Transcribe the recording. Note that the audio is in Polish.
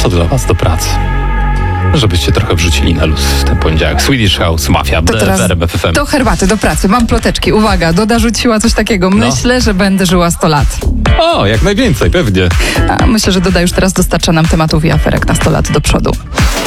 to dla was do pracy. Żebyście trochę wrzucili na luz w ten poniedziałek. Swedish House Mafia w RMF FM. Do herbaty, do pracy. Mam ploteczki. Uwaga, Doda rzuciła coś takiego. Myślę, że będę żyła 100 lat. O, jak najwięcej, pewnie. A myślę, że Doda już teraz dostarcza nam tematów i aferek na 100 lat do przodu.